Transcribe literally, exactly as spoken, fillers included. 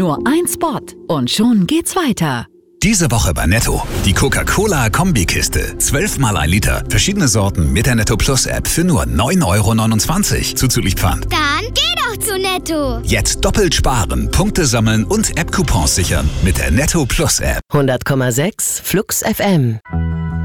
Nur ein Spot und schon geht's weiter. Diese Woche bei Netto. Die Coca-Cola-Kombikiste. zwölf mal ein Liter. Verschiedene Sorten mit der Netto Plus App für nur neun Euro neunundzwanzig. Zuzüglich Pfand. Dann geh doch zu Netto. Jetzt doppelt sparen, Punkte sammeln und App-Coupons sichern mit der Netto Plus App. hundert Komma sechs Flux F M.